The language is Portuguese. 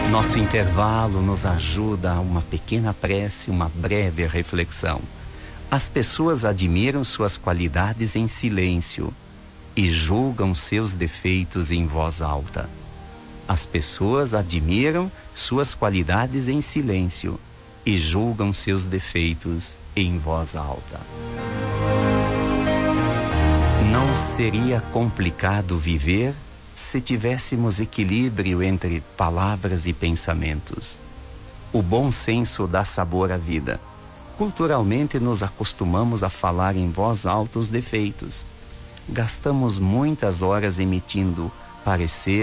Nosso intervalo nos ajuda a uma pequena prece, uma breve reflexão. As pessoas admiram suas qualidades em silêncio e julgam seus defeitos em voz alta. As pessoas admiram suas qualidades em silêncio e julgam seus defeitos em voz alta. Não seria complicado viver se tivéssemos equilíbrio entre palavras e pensamentos. O bom senso dá sabor à vida. Culturalmente nos acostumamos a falar em voz alta os defeitos. Gastamos muitas horas emitindo parecer